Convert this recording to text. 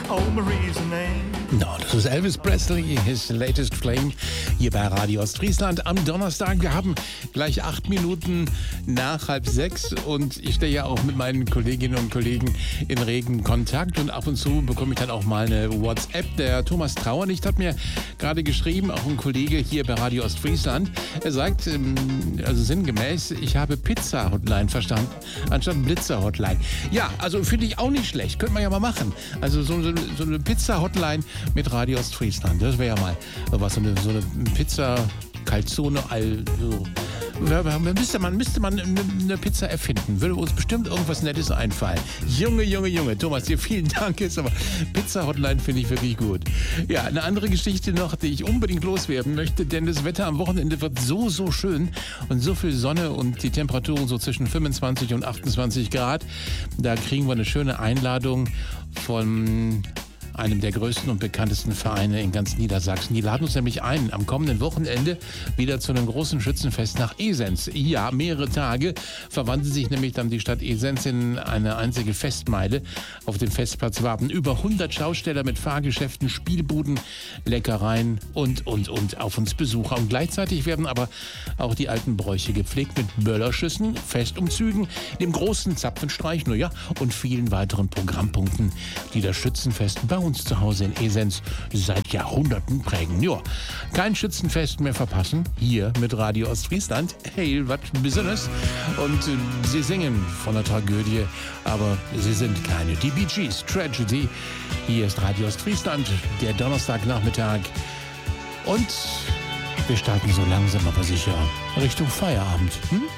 Oh, Marie's the name. No, das ist Elvis Presley, his latest flame, hier bei Radio Ostfriesland am Donnerstag. Wir haben gleich 8 Minuten nach 5:30 und ich stehe ja auch mit meinen Kolleginnen und Kollegen in regen Kontakt und ab und zu bekomme ich dann auch mal eine WhatsApp. Der Thomas Trauernicht hat mir gerade geschrieben, auch ein Kollege hier bei Radio Ostfriesland. Er sagt, also sinngemäß, ich habe Pizza-Hotline verstanden, anstatt Blitzer-Hotline. Ja, also finde ich auch nicht schlecht, könnte man ja mal machen. Also so eine Pizza-Hotline mit Radio Ostfriesland. Das wäre ja mal was, so eine Pizza Calzone, also müsste man eine Pizza erfinden. Würde uns bestimmt irgendwas Nettes einfallen. Junge, Thomas, dir vielen Dank. Ist aber Pizza-Hotline finde ich wirklich gut. Ja, eine andere Geschichte noch, die ich unbedingt loswerden möchte, denn das Wetter am Wochenende wird so schön und so viel Sonne und die Temperaturen so zwischen 25 und 28 Grad. Da kriegen wir eine schöne Einladung von einem der größten und bekanntesten Vereine in ganz Niedersachsen. Die laden uns nämlich ein, am kommenden Wochenende wieder zu einem großen Schützenfest nach Esens. Ja, mehrere Tage verwandelt sich nämlich dann die Stadt Esens in eine einzige Festmeile auf dem Festplatz Wapen. Über 100 Schausteller mit Fahrgeschäften, Spielbuden, Leckereien und auf uns Besucher. Und gleichzeitig werden aber auch die alten Bräuche gepflegt mit Böllerschüssen, Festumzügen, dem großen Zapfenstreich, und vielen weiteren Programmpunkten, die das Schützenfest bei uns zu Hause in Esens seit Jahrhunderten prägen. Ja, kein Schützenfest mehr verpassen, hier mit Radio Ostfriesland. Hey, was Besonderes. Und sie singen von der Tragödie, aber sie sind keine. Die Bee Gees, Tragedy. Hier ist Radio Ostfriesland, der Donnerstagnachmittag. Und wir starten so langsam aber sicher Richtung Feierabend.